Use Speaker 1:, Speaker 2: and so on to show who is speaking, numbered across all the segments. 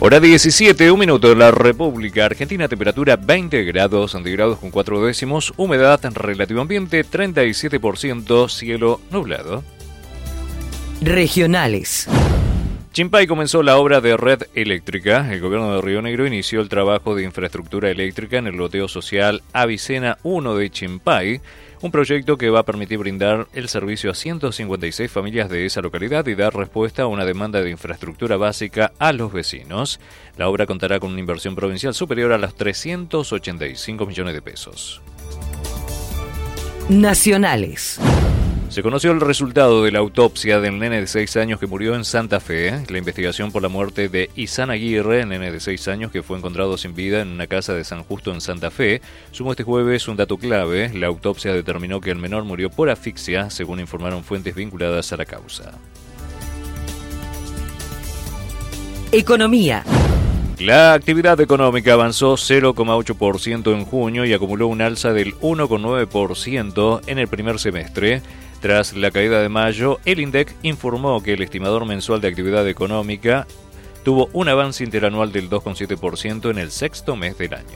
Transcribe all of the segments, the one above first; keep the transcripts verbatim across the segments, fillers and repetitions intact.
Speaker 1: Hora diecisiete, un minuto en la República Argentina, temperatura veinte grados centígrados con cuatro décimos, humedad relativo ambiente treinta y siete por ciento, cielo nublado.
Speaker 2: Regionales.
Speaker 1: Chimpay comenzó la obra de red eléctrica. El gobierno de Río Negro inició el trabajo de infraestructura eléctrica en el loteo social Avicena uno de Chimpay, un proyecto que va a permitir brindar el servicio a ciento cincuenta y seis familias de esa localidad y dar respuesta a una demanda de infraestructura básica a los vecinos. La obra contará con una inversión provincial superior a los trescientos ochenta y cinco millones de pesos.
Speaker 2: Nacionales.
Speaker 1: Se conoció el resultado de la autopsia del nene de seis años que murió en Santa Fe. La investigación por la muerte de Isan Aguirre, nene de seis años que fue encontrado sin vida en una casa de San Justo en Santa Fe, sumó este jueves un dato clave. La autopsia determinó que el menor murió por asfixia, según informaron fuentes vinculadas a la causa.
Speaker 2: Economía.
Speaker 1: La actividad económica avanzó cero coma ocho por ciento en junio y acumuló un alza del uno coma nueve por ciento en el primer semestre. Tras la caída de mayo, el INDEC informó que el estimador mensual de actividad económica tuvo un avance interanual del dos coma siete por ciento en el sexto mes del año.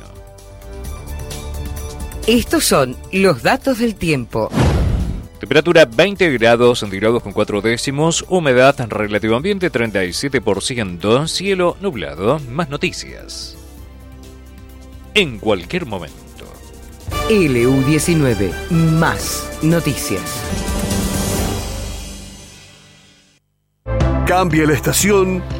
Speaker 2: Estos son los datos del tiempo.
Speaker 1: Temperatura veinte grados centígrados con cuatro décimos, humedad relativo ambiente treinta y siete por ciento, cielo nublado. Más noticias en cualquier momento.
Speaker 2: L U diecinueve, más noticias.
Speaker 3: Cambia la estación